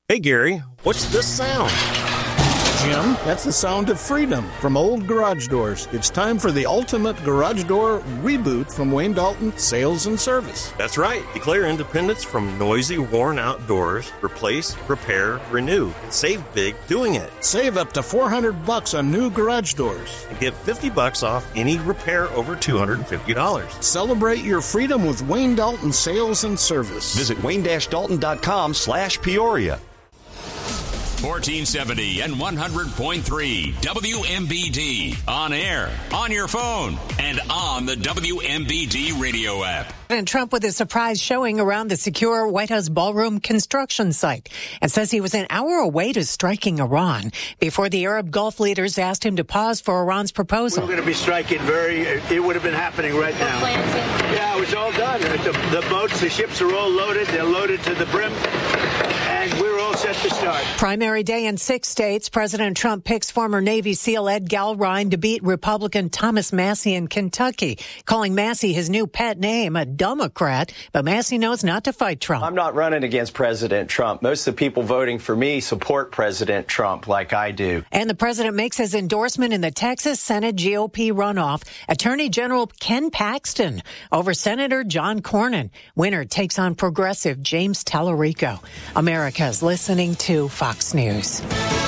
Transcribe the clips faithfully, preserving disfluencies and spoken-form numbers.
Hey, Gary, what's this sound? Jim, that's the sound of freedom from old garage doors. It's time for the ultimate garage door reboot from Wayne Dalton Sales and Service. That's right. Declare independence from noisy, worn-out doors. Replace, repair, renew, and save big doing it. Save up to four hundred bucks on new garage doors. And get fifty bucks off any repair over two hundred fifty dollars. Celebrate your freedom with Wayne Dalton Sales and Service. Visit wayne dash dalton dot com slash Peoria. fourteen seventy and one hundred point three W M B D. On air, on your phone, and on the W M B D radio app. President Trump with a surprise showing around the secure White House ballroom construction site and says he was an hour away to striking Iran before the Arab Gulf leaders asked him to pause for Iran's proposal. We're going to be striking very, it would have been happening right now. Yeah, it was all done. The, the boats, the ships are all loaded. They're loaded to the brim. And we're all set to start. Primary day in six states. President Trump picks former Navy SEAL Ed Galrine to beat Republican Thomas Massie in Kentucky, calling Massie his new pet name, a Democrat. But Massie knows not to fight Trump. I'm not running against President Trump. Most of the people voting for me support President Trump like I do. And the president makes his endorsement in the Texas Senate G O P runoff. Attorney General Ken Paxton over Senator John Cornyn. Winner takes on progressive James Tallarico. America's listening to Fox News.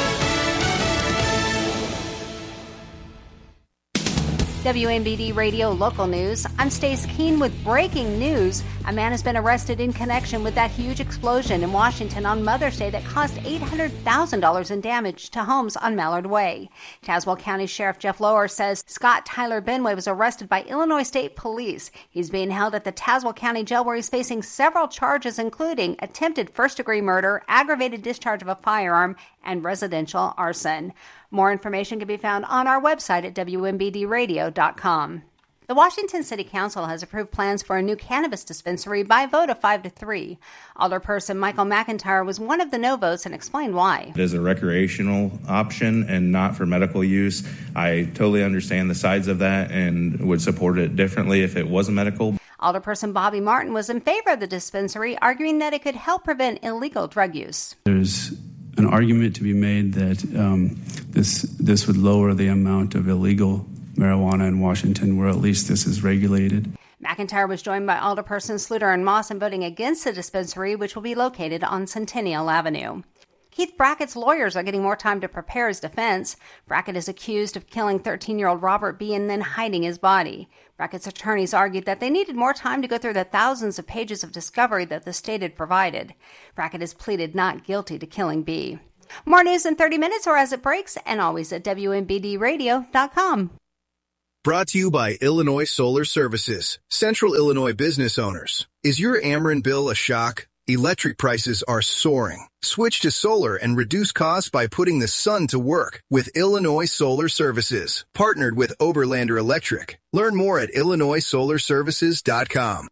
W M B D Radio Local News. I'm Stace Keene with breaking news. A man has been arrested in connection with that huge explosion in Washington on Mother's Day that caused eight hundred thousand dollars in damage to homes on Mallard Way. Tazewell County Sheriff Jeff Lower says Scott Tyler Benway was arrested by Illinois State Police. He's being held at the Tazewell County Jail where he's facing several charges, including attempted first-degree murder, aggravated discharge of a firearm, and residential arson. More information can be found on our website at W M B D radio dot com. The Washington City Council has approved plans for a new cannabis dispensary by a vote of five to three. Alderperson Michael McIntyre was one of the no votes and explained why. It is a recreational option and not for medical use. I totally understand the sides of that and would support it differently if it wasn't medical. Alderperson Bobby Martin was in favor of the dispensary, arguing that it could help prevent illegal drug use. There's an argument to be made that um, this this would lower the amount of illegal marijuana in Washington, where at least this is regulated. McIntyre was joined by Alderpersons Sluter and Moss in voting against the dispensary, which will be located on Centennial Avenue. Keith Brackett's lawyers are getting more time to prepare his defense. Brackett is accused of killing thirteen-year-old Robert B. and then hiding his body. Brackett's attorneys argued that they needed more time to go through the thousands of pages of discovery that the state had provided. Brackett has pleaded not guilty to killing B. More news in thirty minutes or as it breaks, and always at W M B D radio dot com. Brought to you by Illinois Solar Services, Central Illinois business owners. Is your Ameren bill a shock? Electric prices are soaring. Switch to solar and reduce costs by putting the sun to work with Illinois Solar Services, partnered with Oberlander Electric. Learn more at illinois solar services dot com.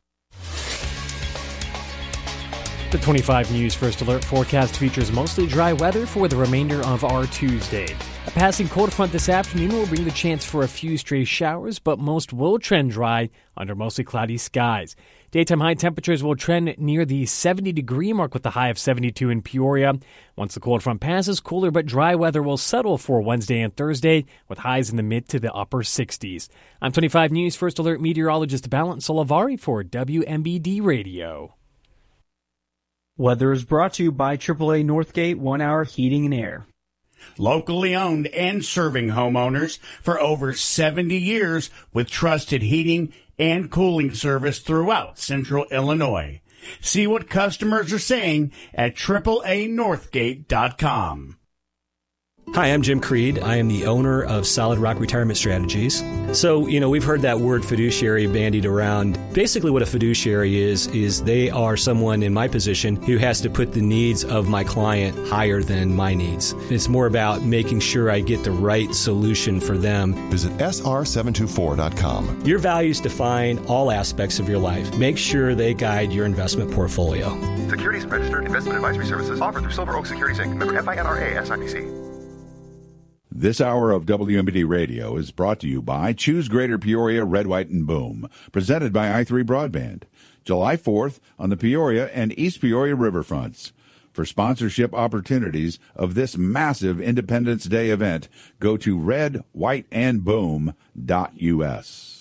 The twenty-five News First Alert forecast features mostly dry weather for the remainder of our Tuesday. A passing cold front this afternoon will bring the chance for a few stray showers, but most will trend dry under mostly cloudy skies. Daytime high temperatures will trend near the seventy degree mark with a high of seventy-two in Peoria. Once the cold front passes, cooler but dry weather will settle for Wednesday and Thursday with highs in the mid to the upper sixties. I'm twenty-five News First Alert meteorologist Balint Solivari for W M B D Radio. Weather is brought to you by triple A Northgate One Hour Heating and Air. Locally owned and serving homeowners for over seventy years with trusted heating and cooling service throughout Central Illinois. See what customers are saying at triple A northgate dot com. Hi, I'm Jim Creed. I am the owner of Solid Rock Retirement Strategies. So, you know, we've heard that word fiduciary bandied around. Basically what a fiduciary is, is they are someone in my position who has to put the needs of my client higher than my needs. It's more about making sure I get the right solution for them. Visit S R seven two four dot com. Your values define all aspects of your life. Make sure they guide your investment portfolio. Securities and registered investment advisory services offered through Silver Oak Securities, Incorporated. Member F I N R A S I P C. This hour of W M B D Radio is brought to you by Choose Greater Peoria, Red, White, and Boom, presented by i three Broadband. July fourth on the Peoria and East Peoria riverfronts. For sponsorship opportunities of this massive Independence Day event, go to red white and boom dot U S.